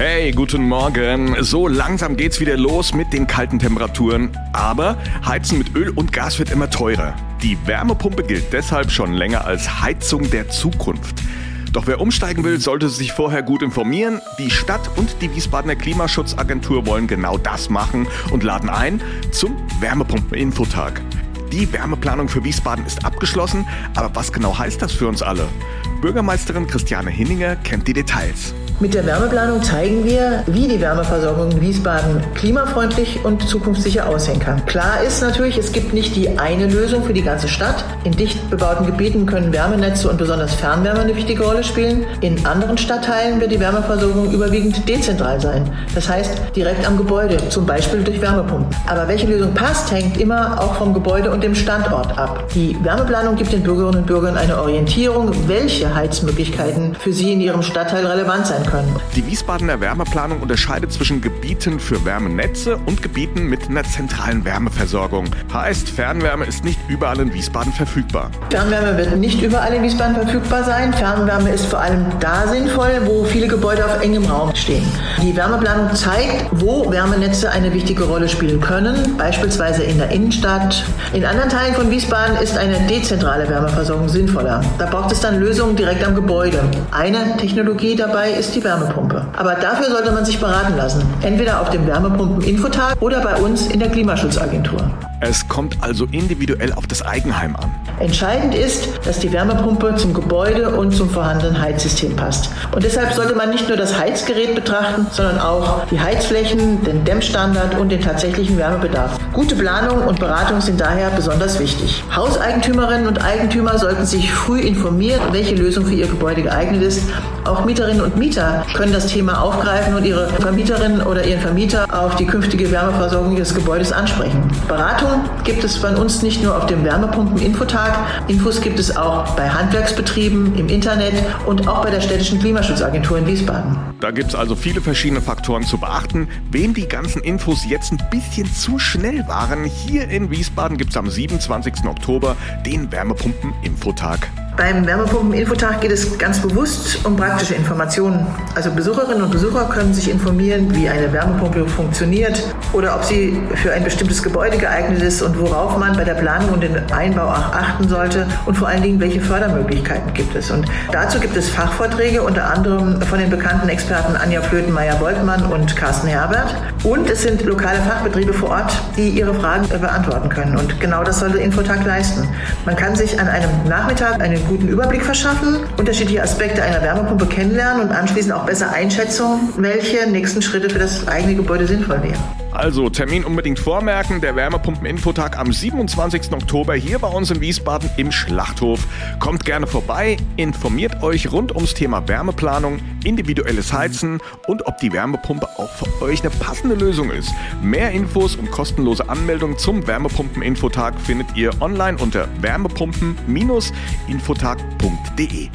Hey, guten Morgen. So langsam geht's wieder los mit den kalten Temperaturen. Aber Heizen mit Öl und Gas wird immer teurer. Die Wärmepumpe gilt deshalb schon länger als Heizung der Zukunft. Doch wer umsteigen will, sollte sich vorher gut informieren. Die Stadt und die Wiesbadener Klimaschutzagentur wollen genau das machen und laden ein zum Wärmepumpen-Infotag. Die Wärmeplanung für Wiesbaden ist abgeschlossen, aber was genau heißt das für uns alle? Bürgermeisterin Christiane Hinninger kennt die Details. Mit der Wärmeplanung zeigen wir, wie die Wärmeversorgung in Wiesbaden klimafreundlich und zukunftssicher aussehen kann. Klar ist natürlich, es gibt nicht die eine Lösung für die ganze Stadt. In dicht bebauten Gebieten können Wärmenetze und besonders Fernwärme eine wichtige Rolle spielen. In anderen Stadtteilen wird die Wärmeversorgung überwiegend dezentral sein. Das heißt, direkt am Gebäude, zum Beispiel durch Wärmepumpen. Aber welche Lösung passt, hängt immer auch vom Gebäude und dem Standort ab. Die Wärmeplanung gibt den Bürgerinnen und Bürgern eine Orientierung, welche Heizmöglichkeiten für sie in ihrem Stadtteil relevant sein können. Die Wiesbadener Wärmeplanung unterscheidet zwischen Gebieten für Wärmenetze und Gebieten mit einer zentralen Wärmeversorgung. Heißt, Fernwärme ist nicht überall in Wiesbaden verfügbar. Fernwärme wird nicht überall in Wiesbaden verfügbar sein. Fernwärme ist vor allem da sinnvoll, wo viele Gebäude auf engem Raum stehen. Die Wärmeplanung zeigt, wo Wärmenetze eine wichtige Rolle spielen können, beispielsweise in der Innenstadt. In anderen Teilen von Wiesbaden ist eine dezentrale Wärmeversorgung sinnvoller. Da braucht es dann Lösungen direkt am Gebäude. Eine Technologie dabei ist die Wärmepumpe. Aber dafür sollte man sich beraten lassen. Entweder auf dem Wärmepumpen-Infotag oder bei uns in der Klimaschutzagentur. Es kommt also individuell auf das Eigenheim an. Entscheidend ist, dass die Wärmepumpe zum Gebäude und zum vorhandenen Heizsystem passt. Und deshalb sollte man nicht nur das Heizgerät betrachten, sondern auch die Heizflächen, den Dämmstandard und den tatsächlichen Wärmebedarf. Gute Planung und Beratung sind daher besonders wichtig. Hauseigentümerinnen und Eigentümer sollten sich früh informieren, welche Lösung für ihr Gebäude geeignet ist. Auch Mieterinnen und Mieter können das Thema aufgreifen und ihre Vermieterin oder ihren Vermieter auf die künftige Wärmeversorgung ihres Gebäudes ansprechen. Beratung gibt es von uns nicht nur auf dem Wärmepumpen-Infotag. Infos gibt es auch bei Handwerksbetrieben, im Internet und auch bei der städtischen Klimaschutzagentur in Wiesbaden. Da gibt es also viele verschiedene Faktoren zu beachten. Wem die ganzen Infos jetzt ein bisschen zu schnell waren, hier in Wiesbaden gibt es am 27. Oktober den Wärmepumpen-Infotag. Beim Wärmepumpen-Infotag geht es ganz bewusst um praktische Informationen. Also Besucherinnen und Besucher können sich informieren, wie eine Wärmepumpe funktioniert oder ob sie für ein bestimmtes Gebäude geeignet ist und worauf man bei der Planung und dem Einbau auch achten sollte und vor allen Dingen, welche Fördermöglichkeiten gibt es. Und dazu gibt es Fachvorträge, unter anderem von den bekannten Experten Anja Flöten-Meyer-Boltmann und Carsten Herbert. Und es sind lokale Fachbetriebe vor Ort, die ihre Fragen beantworten können. Und genau das soll der Infotag leisten. Man kann sich an einem Nachmittag einen guten Überblick verschaffen, unterschiedliche Aspekte einer Wärmepumpe kennenlernen und anschließend auch besser einschätzen, welche nächsten Schritte für das eigene Gebäude sinnvoll wären. Also Termin unbedingt vormerken, der Wärmepumpen-Infotag am 27. Oktober hier bei uns in Wiesbaden im Schlachthof. Kommt gerne vorbei, informiert euch rund ums Thema Wärmeplanung, individuelles Heizen und ob die Wärmepumpe auch für euch eine passende Lösung ist. Mehr Infos und kostenlose Anmeldung zum Wärmepumpen-Infotag findet ihr online unter wärmepumpen-infotag.de.